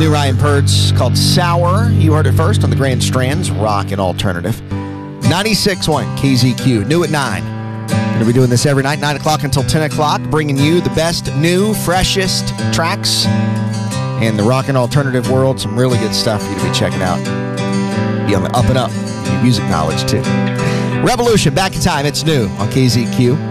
New Ryan Purds called Sour. You heard it first on the Grand Strand's Rock and Alternative. 96.1 KZQ. New at 9. Going to be doing this every night, 9 o'clock until 10 o'clock, bringing you the best new, freshest tracks in the rock and alternative world. Some really good stuff for you to be checking out. Be on the up and up. Your music knowledge, too. Revolution, back in time. It's new on KZQ.